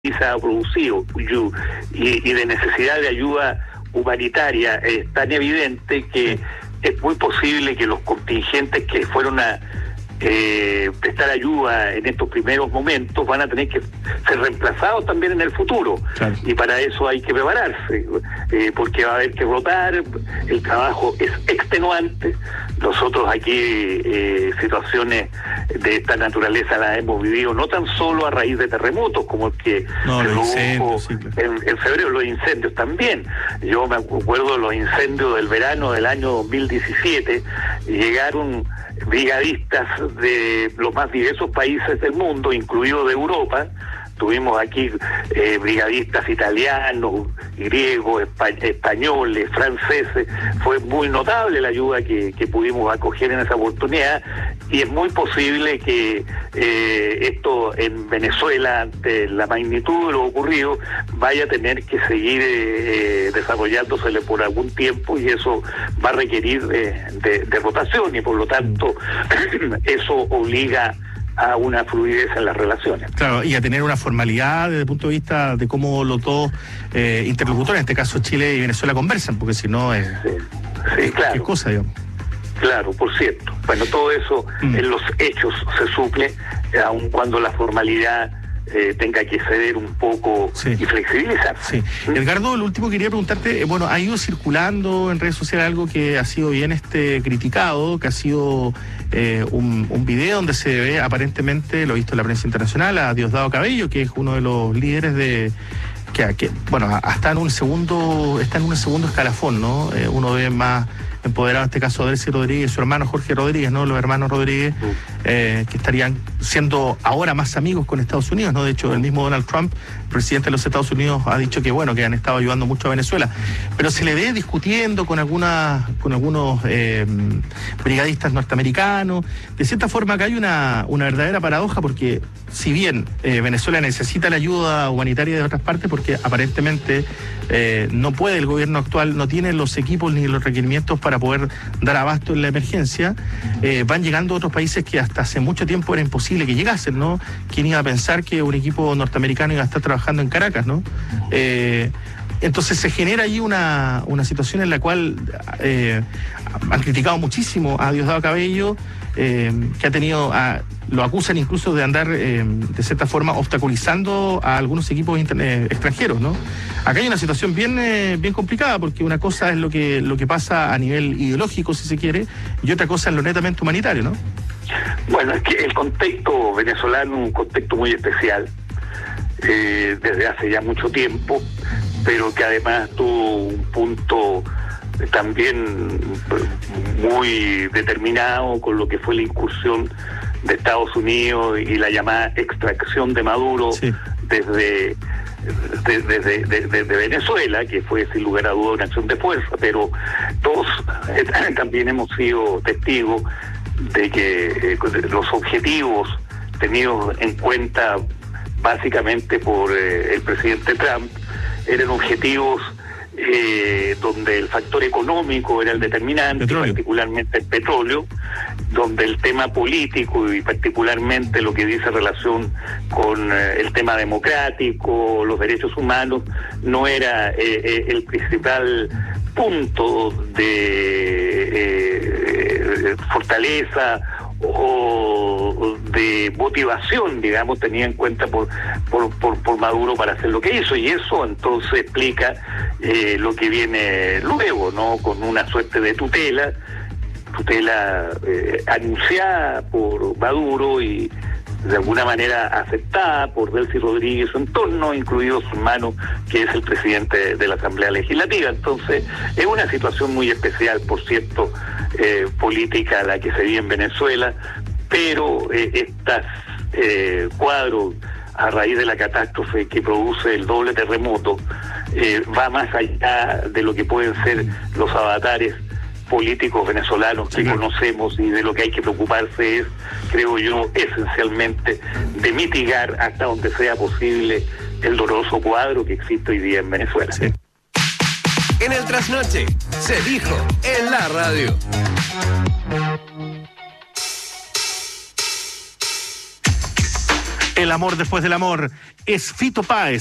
se ha producido y de necesidad de ayuda humanitaria es tan evidente que es muy posible que los contingentes que fueron a prestar ayuda en estos primeros momentos van a tener que ser reemplazados también en el futuro. Claro. Y para eso hay que prepararse, porque va a haber que rotar, el trabajo es extenuante. Nosotros aquí situaciones de esta naturaleza las hemos vivido no tan solo a raíz de terremotos como el que se produjo en febrero, los incendios también. Yo me acuerdo de los incendios del verano del año 2017, llegaron brigadistas de los más diversos países del mundo, incluido de Europa. Tuvimos aquí brigadistas italianos, griegos, españoles, franceses. Fue muy notable la ayuda que pudimos acoger en esa oportunidad, y es muy posible que esto en Venezuela, ante la magnitud de lo ocurrido, vaya a tener que seguir desarrollándose por algún tiempo, y eso va a requerir de rotación, y por lo tanto eso obliga a una fluidez en las relaciones. Claro, y a tener una formalidad desde el punto de vista de cómo los dos interlocutores, en este caso Chile y Venezuela, conversan, porque si no es... Sí, claro. ¿Qué cosa, digamos? Claro, por cierto. Bueno, todo eso en los hechos se suple, aun cuando la formalidad tenga que ceder un poco y flexibilizarse. Sí. Edgardo, lo último que quería preguntarte, bueno, ha ido circulando en redes sociales algo que ha sido bien criticado, que ha sido un video donde se ve aparentemente, lo he visto en la prensa internacional, a Diosdado Cabello, que es uno de los líderes de... que bueno, está en un segundo escalafón, ¿no? Uno ve más empoderado en este caso Delcy Rodríguez, su hermano Jorge Rodríguez, ¿no? Los hermanos Rodríguez, que estarían siendo ahora más amigos con Estados Unidos, ¿no? De hecho, el mismo Donald Trump, presidente de los Estados Unidos, ha dicho que bueno, que han estado ayudando mucho a Venezuela, pero se le ve discutiendo con algunos brigadistas norteamericanos. De cierta forma acá hay una verdadera paradoja, porque si bien Venezuela necesita la ayuda humanitaria de otras partes, porque aparentemente no puede, el gobierno actual no tiene los equipos ni los requerimientos para poder dar abasto en la emergencia, van llegando otros países que hasta hace mucho tiempo era imposible que llegasen, ¿no? ¿Quién iba a pensar que un equipo norteamericano iba a estar trabajando en Caracas, ¿no? Entonces se genera ahí una situación en la cual han criticado muchísimo a Diosdado Cabello, que ha tenido, lo acusan incluso de andar de cierta forma obstaculizando a algunos equipos extranjeros, ¿no? Acá hay una situación bien complicada, porque una cosa es lo que pasa a nivel ideológico, si se quiere, y otra cosa es lo netamente humanitario, ¿no? Bueno, es que el contexto venezolano es un contexto muy especial, desde hace ya mucho tiempo, pero que además tuvo un punto también muy determinado con lo que fue la incursión de Estados Unidos y la llamada extracción de Maduro desde Venezuela, que fue sin lugar a duda una acción de fuerza, pero todos también hemos sido testigos de que los objetivos tenidos en cuenta básicamente por el presidente Trump eran objetivos donde el factor económico era el determinante, particularmente el petróleo, donde el tema político y particularmente lo que dice relación con el tema democrático, los derechos humanos, no era el principal punto de fortaleza o de motivación, digamos, tenía en cuenta por Maduro para hacer lo que hizo, y eso entonces explica lo que viene luego, ¿no? Con una suerte de tutela anunciada por Maduro y de alguna manera aceptada por Delcy Rodríguez y su entorno, incluido su hermano, que es el presidente de la Asamblea Legislativa. Entonces, es una situación muy especial, por cierto, política la que se vive en Venezuela, pero estos cuadros a raíz de la catástrofe que produce el doble terremoto va más allá de lo que pueden ser los avatares políticos venezolanos que conocemos, y de lo que hay que preocuparse es, creo yo, esencialmente de mitigar hasta donde sea posible el doloroso cuadro que existe hoy día en Venezuela. Sí. En el Trasnoche se dijo en la radio. El amor después del amor es Fito Páez.